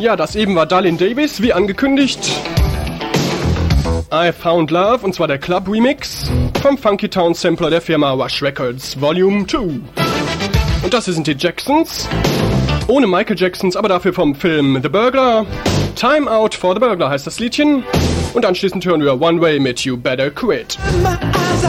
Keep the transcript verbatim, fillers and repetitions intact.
Ja, das eben war Darlene Davis, wie angekündigt. I Found Love, und zwar der Club Remix vom Funky Town Sampler der Firma Rush Records Volume zwei. Und das sind die Jacksons. Ohne Michael Jacksons, aber dafür vom Film The Burglar. Time Out for the Burglar heißt das Liedchen. Und anschließend hören wir One Way mit You Better Quit. My eyes